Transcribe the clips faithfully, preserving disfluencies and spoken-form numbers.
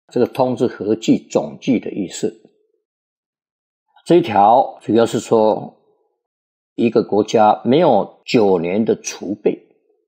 这个通是合计总计的意思。这一条主要是说一个国家没有九年的储备，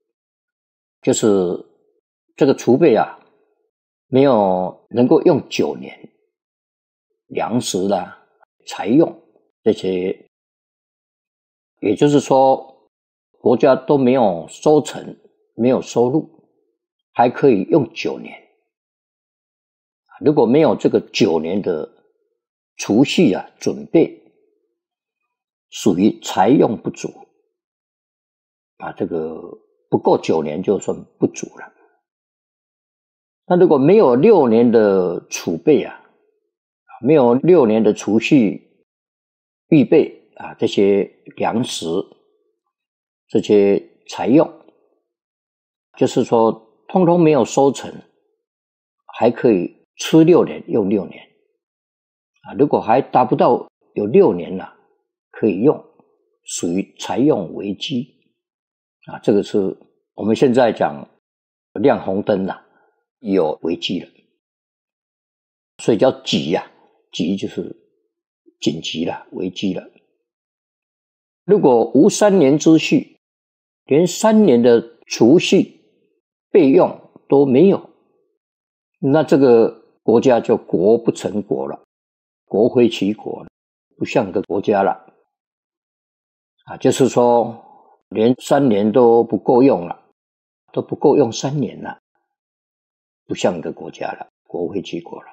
就是这个储备啊没有能够用九年，粮食啦、财用这些，也就是说国家都没有收成，没有收入，还可以用九年。如果没有这个九年的储蓄啊准备，属于财用不足啊，这个不够九年就算不足了。那如果没有六年的储备啊，没有六年的储蓄预备啊，这些粮食、这些财用，就是说通通没有收成，还可以吃六年用六年啊。如果还达不到有六年了、啊、可以用，属于财用危机啊。这个是我们现在讲亮红灯了、啊，有危机了，所以叫急呀、啊，急就是紧急了，危机了。如果无三年之蓄，连三年的储蓄备用都没有，那这个国家就国不成国了，国非其国了，不像个国家了啊。就是说连三年都不够用了，都不够用三年了，不像个国家了，国非其国了。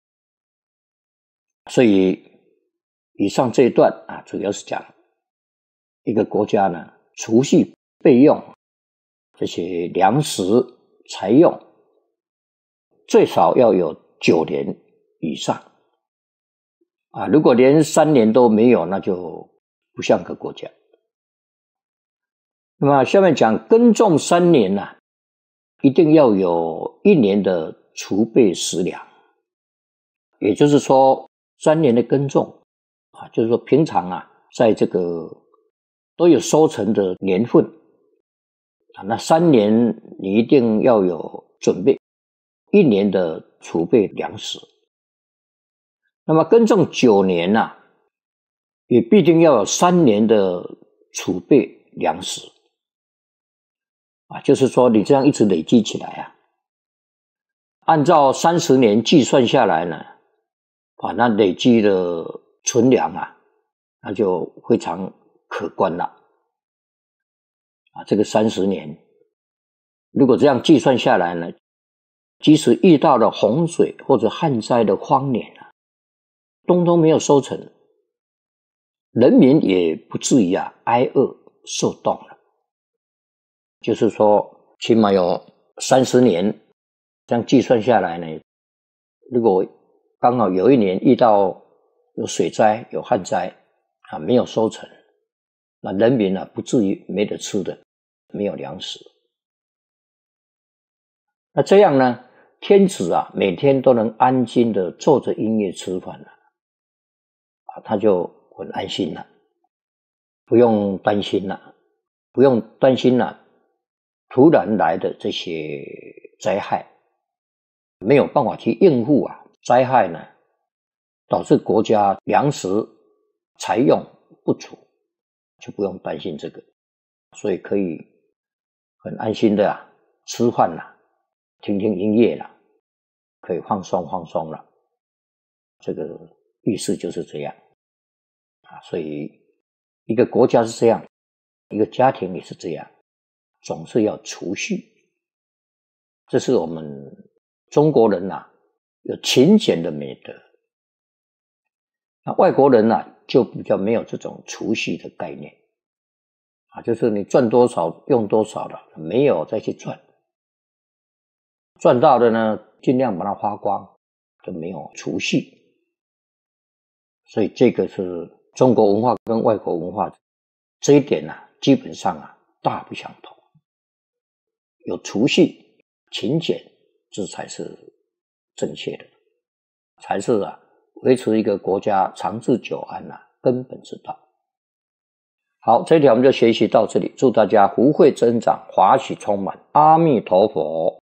所以以上这一段啊，主要是讲一个国家呢，储蓄备用这些粮食财用，最少要有九年以上啊。如果连三年都没有，那就不像个国家。那么下面讲耕种三年啊，一定要有一年的储备食粮，也就是说三年的耕种啊，就是说平常啊，在这个都有收成的年份啊，那三年你一定要有准备一年的储备粮食。那么耕种九年啊，也必定要有三年的储备粮食啊，就是说你这样一直累积起来啊，按照三十年计算下来呢，啊，那累积的存粮啊，那就非常可观了啊。这个三十年，如果这样计算下来呢，即使遇到了洪水或者旱灾的荒年啊，通通没有收成，人民也不至于啊挨饿受冻了。就是说起码有三十年，这样计算下来呢，如果刚好有一年遇到有水灾有旱灾啊，没有收成，那人民啊不至于没得吃的，没有粮食。那这样呢，天子啊每天都能安心的坐着音乐吃饭了啊，他就很安心了，不用担心了，不用担心了突然来的这些灾害，没有办法去应付啊灾害呢，导致国家粮食财用不足，就不用担心这个，所以可以很安心的啊吃饭了，听听音乐了，可以放松放松了。这个意思就是这样啊。所以一个国家是这样，一个家庭也是这样，总是要储蓄。这是我们中国人啊有勤俭的美德，那外国人啊就比较没有这种储蓄的概念啊，就是你赚多少用多少了，没有再去赚，赚到的呢尽量把它花光，就没有储蓄。所以这个是中国文化跟外国文化这一点啊，基本上啊大不相同。有储蓄勤俭，这才是正确的，才是啊维持一个国家长治久安啊根本之道。好，这一条我们就学习到这里，祝大家福慧增长，华喜充满，阿弥陀佛。